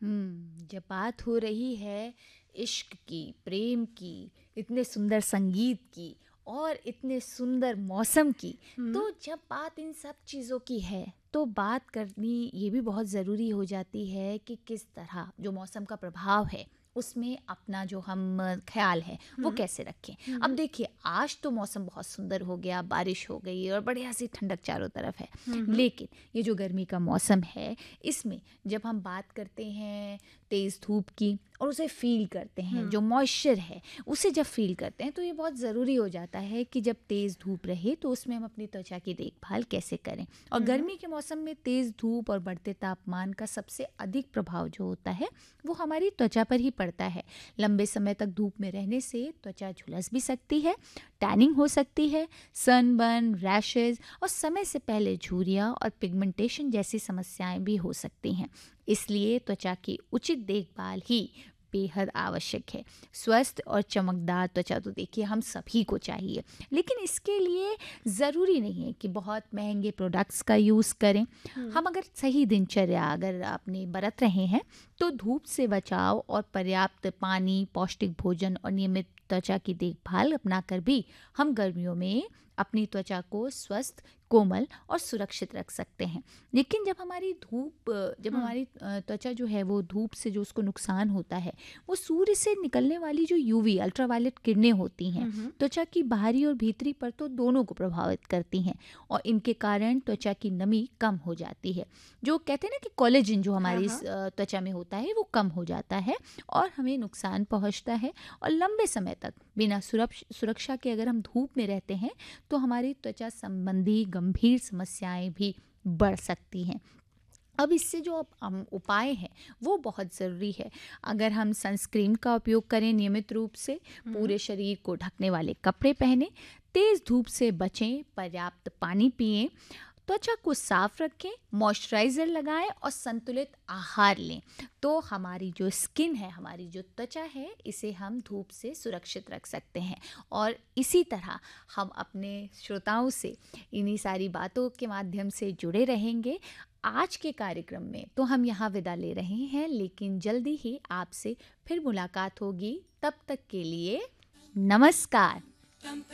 जब बात हो रही है इश्क की, प्रेम की, इतने सुंदर संगीत की और इतने सुंदर मौसम की, हुँ, तो जब बात इन सब चीज़ों की है, तो बात करनी ये भी बहुत ज़रूरी हो जाती है कि किस तरह जो मौसम का प्रभाव है, उसमें अपना जो हम ख़्याल है, वो हुँ, कैसे रखें। हुँ, अब हुँ, देखिए, आज तो मौसम बहुत सुंदर हो गया, बारिश हो गई और बढ़िया सी ठंडक चारों तरफ है। हुँ, हुँ, लेकिन ये जो गर्मी का मौसम है, इसमें जब हम बात करते हैं तेज़ धूप की और उसे फ़ील करते हैं, हुँ, जो मॉइस्चर है उसे जब फ़ील करते हैं, तो ये बहुत ज़रूरी हो जाता है कि जब तेज़ धूप रहे तो उसमें हम अपनी त्वचा की देखभाल कैसे करें। और हुँ, हुँ, गर्मी के मौसम में तेज़ धूप और बढ़ते तापमान का सबसे अधिक प्रभाव जो होता है वो हमारी त्वचा पर ही पड़ता है। लंबे समय तक धूप में रहने से त्वचा झुलस भी सकती है, टैनिंग हो सकती है, सनबर्न, रैशेज और समय से पहले झुर्रियाँ और पिगमेंटेशन जैसी समस्याएं भी हो सकती हैं। इसलिए त्वचा की उचित देखभाल ही बेहद आवश्यक है। स्वस्थ और चमकदार त्वचा तो देखिए हम सभी को चाहिए, लेकिन इसके लिए ज़रूरी नहीं है कि बहुत महंगे प्रोडक्ट्स का यूज़ करें। हुँ, हम अगर सही दिनचर्या अगर अपने बरत रहे हैं, तो धूप से बचाव और पर्याप्त पानी, पौष्टिक भोजन और नियमित त्वचा की देखभाल अपना कर भी हम गर्मियों में अपनी त्वचा को स्वस्थ, कोमल और सुरक्षित रख सकते हैं। लेकिन जब हुँ, हमारी त्वचा जो है वो धूप से जो उसको नुकसान होता है, वो सूर्य से निकलने वाली जो यूवी अल्ट्रावायलेट किरणें होती हैं, हुँ, हुँ, त्वचा की बाहरी और भीतरी परतों दोनों को प्रभावित करती हैं और इनके कारण त्वचा की नमी कम हो जाती है। जो कहते हैं ना कि कोलेजन जो हाँ, हमारी हाँ, त्वचा में होता है वो कम हो जाता है और हमें नुकसान पहुंचता है। और लंबे समय तक बिना सुरक्षा के अगर हम धूप में रहते हैं, तो हमारी त्वचा संबंधी गंभीर समस्याएं भी बढ़ सकती हैं। अब इससे जो अब हम उपाय हैं वो बहुत ज़रूरी है। अगर हम सनस्क्रीन का उपयोग करें नियमित रूप से, हुँ, पूरे शरीर को ढकने वाले कपड़े पहने, तेज़ धूप से बचें, पर्याप्त पानी पिएं, त्वचा को साफ रखें, मॉइस्चराइज़र लगाएं और संतुलित आहार लें, तो हमारी जो स्किन है, हमारी जो त्वचा है, इसे हम धूप से सुरक्षित रख सकते हैं। और इसी तरह हम अपने श्रोताओं से इन्हीं सारी बातों के माध्यम से जुड़े रहेंगे। आज के कार्यक्रम में तो हम यहाँ विदा ले रहे हैं, लेकिन जल्दी ही आपसे फिर मुलाकात होगी। तब तक के लिए नमस्कार।